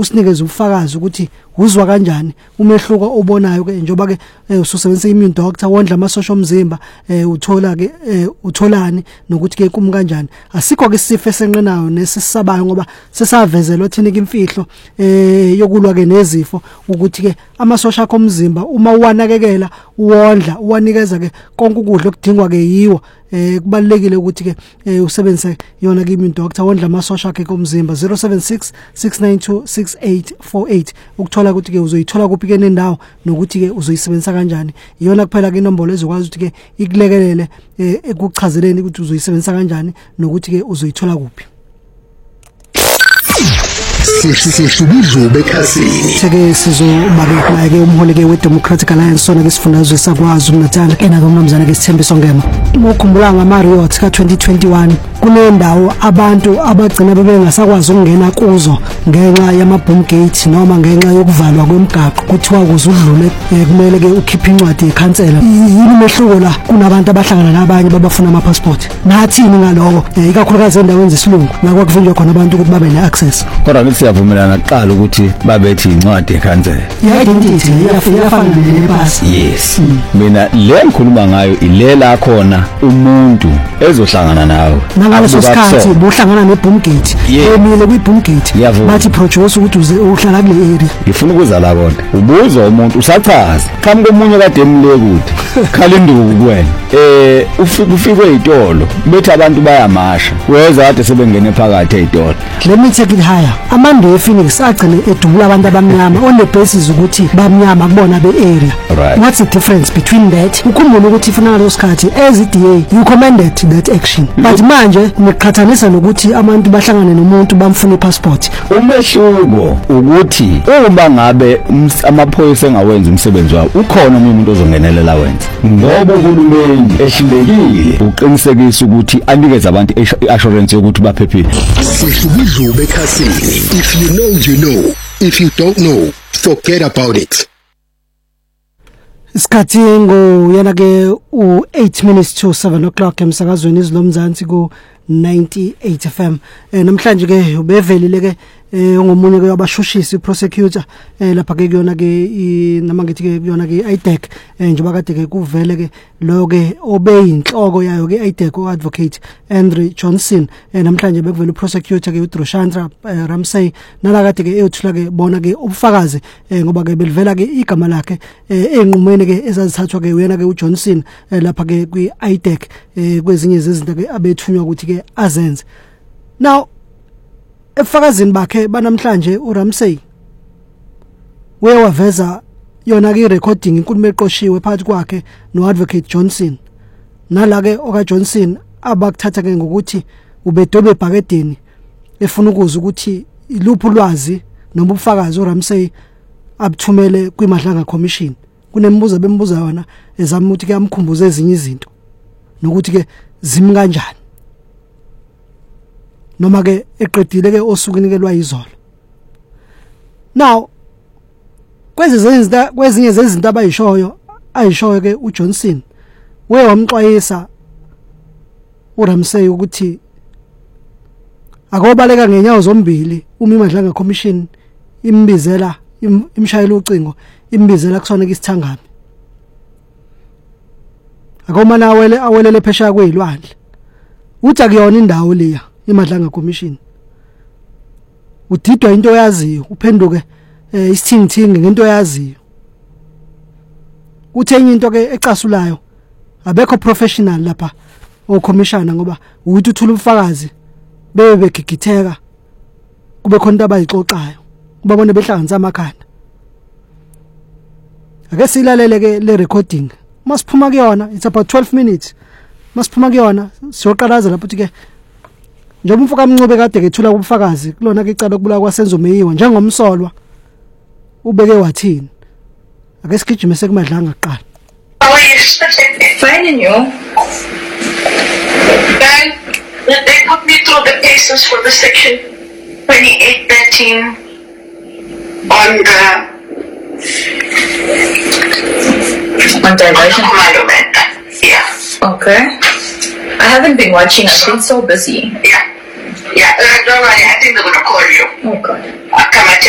usinikeze ubufakazi ukuthi uzwa kanjani umehluko obonayo ke njoba ke ususebenzisa immune doctor wondla amasosha omzimba uthola ke utholani nokuthi ke kum kanjani. Asikho ke isifo esenqenayo nesisisabayo ngoba sesavezelwa thina ke imfihlo yokulwa ke nezifo ukuthi ke amasosha akho omzimba uma uwanakekela uwondla uwanikeza ke konke ukudla okudingwa ke yiwo kubalekile ukuthi ke usebenzise yona ke immune doctor wondla amasosha akhe omzimba 076 692 6848 ukuthola ukuthi ke uzoyithola kuphi ke nendawo nokuthi ke uzoyisebenzisa kanjani. Iyona kuphela ke inombolo ezokwazi ukuthi ke ikulekelele ekuchazeleni ukuthi uzoyisebenzisa kanjani nokuthi ke uzoyithola kuphi. Sihlubuzo bekhasini seke sizobabeka naye ke umholi ke weDemocratic Alliance sona ke sifundazwe sakwaZulu Natal ena ke umnumzana ke Sithembiso Ngema. Ukukhumbula ngama-Riot ka-2021 kunendawo abantu abagcina bebengasakwazi ukungena kuzo ngenxa yama-boom gate noma ngenxa yokuvalwa kwemigaqo kuthiwa ukuze udlule kumele ke ukhiphe incwadi yekhansela. Yini mehluko la kunabantu abahlangana nabanye babafuna ama-passport nathini ngaloko ikakhulukazi endaweni zesilungu la kwakuvinjwa khona abantu ukuthi babe ne-access. Kodwa siyavumelana kuqala ukuthi babethi incwadi ekhansela identity iyafana nepasi. Yes. Mina le ngikhuluma ngayo ilela khona umuntu ezohlangana nawe ngaleso sikhathi bohlangana ne-boom gate emile kwi-boom gate bathi produce ukuthi uhlala kule area. Ngifuna ukuza la konke ubuza umuntu usachaza qhamuka omunye kade emile kude khala induku kuwena ufike ezitolo bethi abantu bayamasha weza kade sebengene phakathi ezitolo. Let me take it higher. Amanda ePhoenix agcine edubula abantu abamnyama on the basis ukuthi bamnyama kubona be-area. Right. What's the difference between that? Ukhumbula ukuthi ifuna ngalo sikhathi as iDA you commended that action but manje niqhathanisa nokuthi abantu bahlangane nomuntu bamfuna ipassport. Umehluko ukuthi uma ngabe amaphoyisa engawenza umsebenzi wawo ukhona umuntu ozongenelela wenza ngoba uhulumeni ehlulekile uqinisekisa ukuthi anikeze abantu i-assurance yokuthi baphephile. Sihlubuzo bekhasini. If you know, you know. If you don't know, forget about it. Isikhathi ngoyena ke u8 minutes to 7 o'clock emsakazweni izilomzansi ku 98 FM. Namhlanje ke ubevelile ke ongomunye ke wabashushisi prosecutor lapha ke kuyona ke nama ngithi ke kuyona ke iDEC njengoba kade ke kuvele ke lo ke obeyinhloko yayo ke iDEC advocate Andrew Johnson namhlanje bekuvela uprosecutor ke uDroshandra Ramsey nala kade ke eyothula ke bona ke ubufakazi ngoba ke belivela ke igama lakhe enqumene ke ezazithathwa ke uyena ke uJohnson lapha ke kwi-iDEC kwezinye zezinto ke abethunywa ukuthi ke azenze. Now efakazini bakhe banamhlanje uRamsey weyawaveza yona ke recording inkulumo eqoshiwe phakathi kwakhe noadvocate Johnson nala ke oka Johnson abakuthatha ke ngokuthi ubedobe ebhakedeni efuna ukuza ukuthi iluphi ulwazi noma ubufakazi uRamsey abuthumele kwiMadlanga Commission. Kunembuzo bembuza yona ezama ukuthi ke amkhumbuze ezinye izinto nokuthi ke zimi kanjani noma ke eqedile ke osukini ke lwayizolo. Now kwezinye zezinto ayishoyo ke uJohnson wamxwayisa uRamsey ukuthi akobaleka ngenyawo zombili uma iMadlanga Commission imbizela imshayela ucingo imbizela kusona ke isithangami akomana awelele phesha kwezilwandle uthi akuyona indawo leya iMadlanga Commission udidwa into yaziyo uphenduke isithingithingi ngento yaziyo uthenye into ke ecasulayo abekho professional lapha ocommissioner ngoba uthi uthula ubufakazi begigitheka kube khona into abayixoxayo ubabone behlanganisa amakhanda. Ake silalele ke le recording masiphuma kuyona it's about 12 minutes masiphuma kuyona siyoqalaza lapho ukuthi ke njengoba umfoka Mncube kade kethula ubufakazi kulona ke icala kubula kwaSenzo Meyiwa njengomsolwa ubeke wathini. Ake sigijime sekuMadlanga kuqala. Fine and you? Then they put me through the cases for the section 2813 on diversion. Commando man. Yeah. Okay. I haven't been watching. I've been so busy. Yeah. Don't worry. I think they're gonna call you. Oh God. Come